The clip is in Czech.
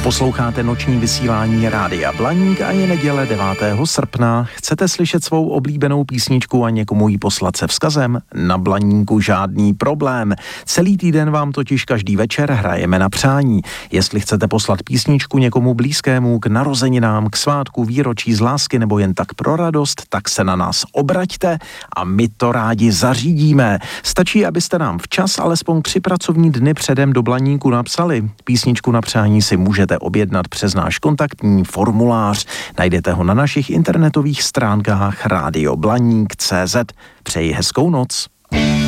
Posloucháte noční vysílání Rádia Blaník a je neděle 9. srpna. Chcete slyšet svou oblíbenou písničku a někomu ji poslat se vzkazem? Na Blaníku žádný problém. Celý týden vám totiž každý večer hrajeme na přání. Jestli chcete poslat písničku někomu blízkému k narozeninám, k svátku, výročí z lásky nebo jen tak pro radost, tak se na nás obraťte a my to rádi zařídíme. Stačí, abyste nám včas alespoň 3 pracovní dny předem do Blaníku napsali. Písničku na přání si můžete objednat přes náš kontaktní formulář. Najdete ho na našich internetových stránkách radioblaník.cz. Přeji hezkou noc.